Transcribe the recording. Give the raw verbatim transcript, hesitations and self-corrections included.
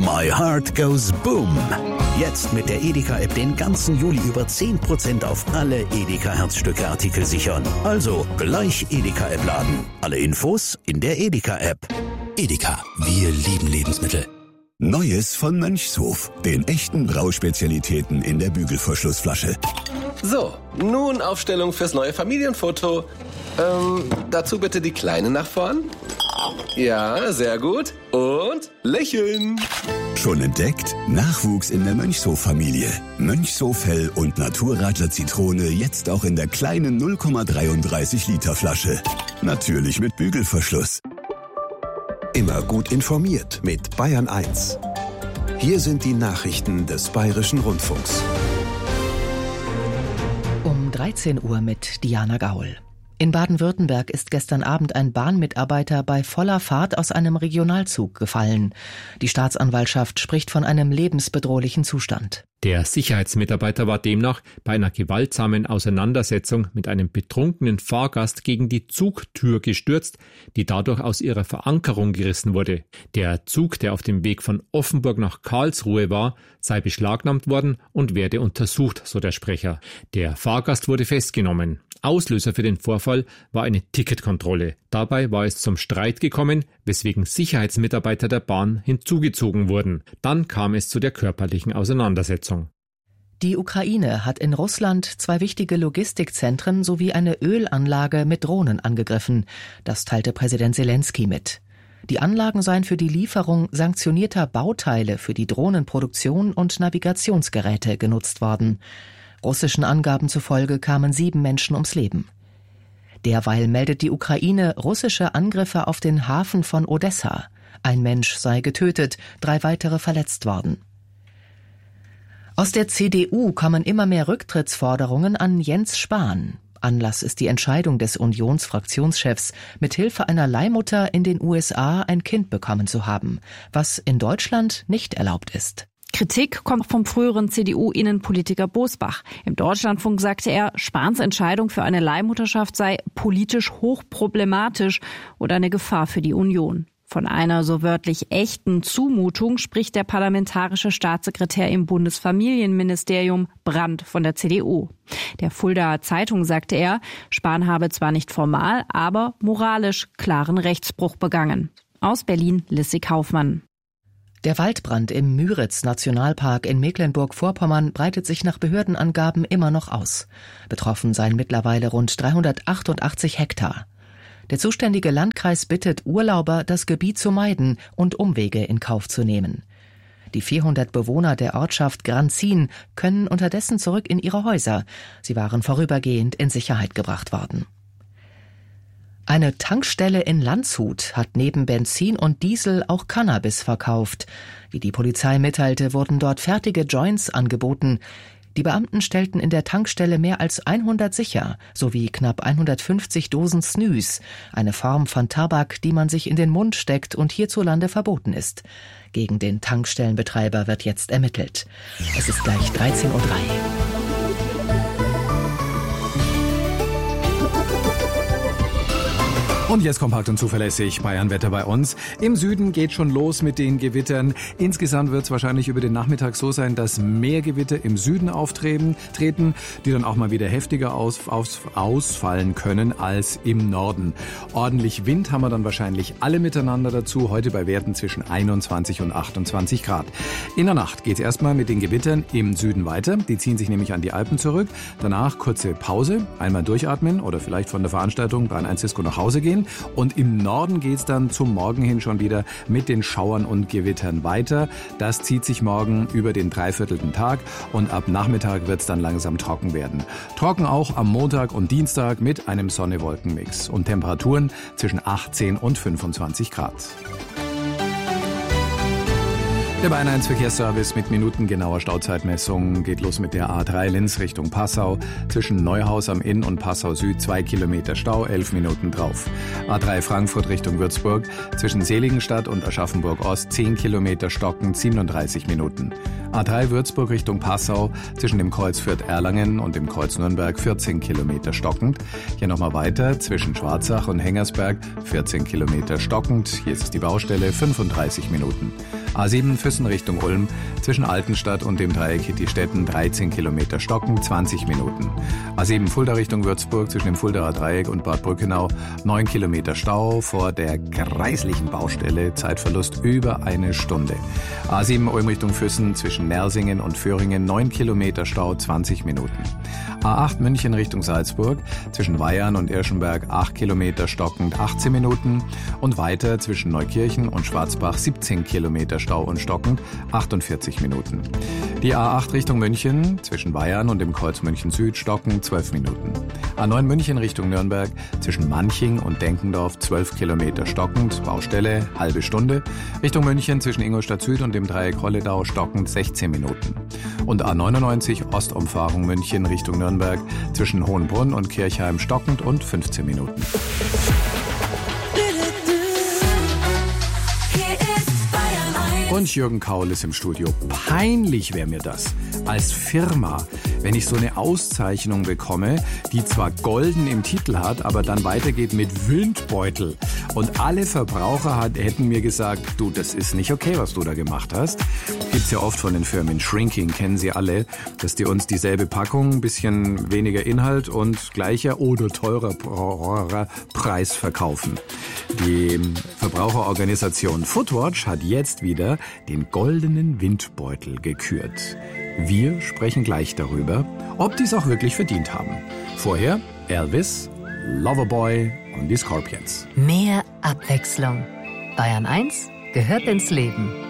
My Heart Goes Boom. Jetzt mit der Edeka-App den ganzen Juli über zehn Prozent auf alle Edeka-Herzstücke-Artikel sichern. Also gleich Edeka-App laden. Alle Infos in der Edeka-App. Edeka, wir lieben Lebensmittel. Neues von Mönchshof, den echten Brauspezialitäten in der Bügelverschlussflasche. So, nun Aufstellung fürs neue Familienfoto. Ähm, dazu bitte die Kleine nach vorn. Ja, sehr gut. Und lächeln. Schon entdeckt? Nachwuchs in der Mönchshof-Familie. Mönchshof Hell und Naturradler Zitrone jetzt auch in der kleinen null Komma dreiunddreißig Liter Flasche. Natürlich mit Bügelverschluss. Immer gut informiert mit Bayern eins. Hier sind die Nachrichten des Bayerischen Rundfunks. Um dreizehn Uhr mit Diana Gaul. In Baden-Württemberg ist gestern Abend ein Bahnmitarbeiter bei voller Fahrt aus einem Regionalzug gefallen. Die Staatsanwaltschaft spricht von einem lebensbedrohlichen Zustand. Der Sicherheitsmitarbeiter war demnach bei einer gewaltsamen Auseinandersetzung mit einem betrunkenen Fahrgast gegen die Zugtür gestürzt, die dadurch aus ihrer Verankerung gerissen wurde. Der Zug, der auf dem Weg von Offenburg nach Karlsruhe war, sei beschlagnahmt worden und werde untersucht, so der Sprecher. Der Fahrgast wurde festgenommen. Auslöser für den Vorfall war eine Ticketkontrolle. Dabei war es zum Streit gekommen, weswegen Sicherheitsmitarbeiter der Bahn hinzugezogen wurden. Dann kam es zu der körperlichen Auseinandersetzung. Die Ukraine hat in Russland zwei wichtige Logistikzentren sowie eine Ölanlage mit Drohnen angegriffen. Das teilte Präsident Selenskyj mit. Die Anlagen seien für die Lieferung sanktionierter Bauteile für die Drohnenproduktion und Navigationsgeräte genutzt worden. Russischen Angaben zufolge kamen sieben Menschen ums Leben. Derweil meldet die Ukraine russische Angriffe auf den Hafen von Odessa. Ein Mensch sei getötet, drei weitere verletzt worden. Aus der C D U kommen immer mehr Rücktrittsforderungen an Jens Spahn. Anlass ist die Entscheidung des Unionsfraktionschefs, mithilfe einer Leihmutter in den U S A ein Kind bekommen zu haben, was in Deutschland nicht erlaubt ist. Kritik kommt vom früheren C D U-Innenpolitiker Bosbach. Im Deutschlandfunk sagte er, Spahns Entscheidung für eine Leihmutterschaft sei politisch hochproblematisch oder eine Gefahr für die Union. Von einer so wörtlich echten Zumutung spricht der parlamentarische Staatssekretär im Bundesfamilienministerium Brandt von der C D U. Der Fuldaer Zeitung sagte er, Spahn habe zwar nicht formal, aber moralisch klaren Rechtsbruch begangen. Aus Berlin, Lissy Kaufmann. Der Waldbrand im Müritz-Nationalpark in Mecklenburg-Vorpommern breitet sich nach Behördenangaben immer noch aus. Betroffen seien mittlerweile rund dreihundertachtundachtzig Hektar. Der zuständige Landkreis bittet Urlauber, das Gebiet zu meiden und Umwege in Kauf zu nehmen. Die vierhundert Bewohner der Ortschaft Granzin können unterdessen zurück in ihre Häuser. Sie waren vorübergehend in Sicherheit gebracht worden. Eine Tankstelle in Landshut hat neben Benzin und Diesel auch Cannabis verkauft. Wie die Polizei mitteilte, wurden dort fertige Joints angeboten. Die Beamten stellten in der Tankstelle mehr als hundert sicher, sowie knapp hundertfünfzig Dosen Snus, eine Form von Tabak, die man sich in den Mund steckt und hierzulande verboten ist. Gegen den Tankstellenbetreiber wird jetzt ermittelt. Es ist gleich dreizehn Uhr drei. Und jetzt kompakt und zuverlässig Bayern-Wetter bei uns. Im Süden geht schon los mit den Gewittern. Insgesamt wird es wahrscheinlich über den Nachmittag so sein, dass mehr Gewitter im Süden auftreten, treten, die dann auch mal wieder heftiger aus, aus, ausfallen können als im Norden. Ordentlich Wind haben wir dann wahrscheinlich alle miteinander dazu, heute bei Werten zwischen einundzwanzig und achtundzwanzig Grad. In der Nacht geht es erstmal mit den Gewittern im Süden weiter. Die ziehen sich nämlich an die Alpen zurück. Danach kurze Pause, einmal durchatmen oder vielleicht von der Veranstaltung bei eins Disco nach Hause gehen. Und im Norden geht's dann zum Morgen hin schon wieder mit den Schauern und Gewittern weiter. Das zieht sich morgen über den dreiviertelten Tag und ab Nachmittag wird's dann langsam trocken werden. Trocken auch am Montag und Dienstag mit einem Sonne-Wolken-Mix und Temperaturen zwischen achtzehn und fünfundzwanzig Grad. Der Bayern eins Verkehrsservice mit minutengenauer Stauzeitmessung geht los mit der A drei Linz Richtung Passau. Zwischen Neuhaus am Inn und Passau Süd zwei Kilometer Stau, elf Minuten drauf. A drei Frankfurt Richtung Würzburg. Zwischen Seligenstadt und Aschaffenburg Ost zehn Kilometer stockend, siebenunddreißig Minuten. A drei Würzburg Richtung Passau. Zwischen dem Kreuz Fürth-Erlangen und dem Kreuz Nürnberg vierzehn Kilometer stockend. Hier nochmal weiter zwischen Schwarzach und Hengersberg vierzehn Kilometer stockend. Hier ist die Baustelle, fünfunddreißig Minuten. A sieben Füssen Richtung Ulm, zwischen Altenstadt und dem Dreieck Hitti-Stetten dreizehn Kilometer Stocken, zwanzig Minuten. A sieben Fulda Richtung Würzburg, zwischen dem Fuldaer Dreieck und Bad Brückenau, neun Kilometer Stau vor der greislichen Baustelle, Zeitverlust über eine Stunde. A sieben Ulm Richtung Füssen, zwischen Nersingen und Föhringen, neun Kilometer Stau, zwanzig Minuten. A acht München Richtung Salzburg, zwischen Weyarn und Irschenberg, acht Kilometer stockend, achtzehn Minuten. Und weiter zwischen Neukirchen und Schwarzbach, siebzehn Kilometer Stau und stockend, achtundvierzig Minuten. Die A acht Richtung München, zwischen Weyarn und dem Kreuz München Süd, stockend, zwölf Minuten. A neun München Richtung Nürnberg, zwischen Manching und Denkendorf, zwölf Kilometer stockend, Baustelle, halbe Stunde. Richtung München zwischen Ingolstadt Süd und dem Dreieck Holledau, stockend, sechzehn Minuten. Und A neunundneunzig Ostumfahrung München Richtung Nürnberg, zwischen Hohenbrunn und Kirchheim, stockend und fünfzehn Minuten. Und Jürgen Kaul ist im Studio. Peinlich wäre mir das als Firma, wenn ich so eine Auszeichnung bekomme, die zwar golden im Titel hat, aber dann weitergeht mit Windbeutel. Und alle Verbraucher hat, hätten mir gesagt, du, das ist nicht okay, was du da gemacht hast. Gibt's ja oft von den Firmen. Shrinking kennen Sie alle, dass die uns dieselbe Packung, ein bisschen weniger Inhalt und gleicher oder teurer Preis verkaufen. Die Verbraucherorganisation Footwatch hat jetzt wieder den goldenen Windbeutel gekürt. Wir sprechen gleich darüber, ob die es auch wirklich verdient haben. Vorher Elvis, Loverboy und die Scorpions. Mehr Abwechslung. Bayern eins gehört ins Leben.